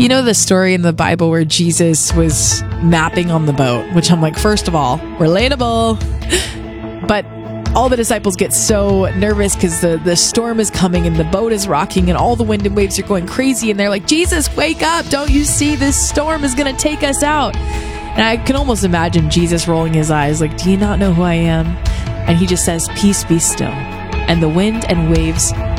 You know the story in the Bible where Jesus was napping on the boat, which I'm like, first of all, relatable. But all the disciples get so nervous because the storm is coming and the boat is rocking and all the wind and waves are going crazy. And they're like, Jesus, wake up. Don't you see this storm is going to take us out? And I can almost imagine Jesus rolling his eyes like, do you not know who I am? And he just says, peace, be still. And the wind and waves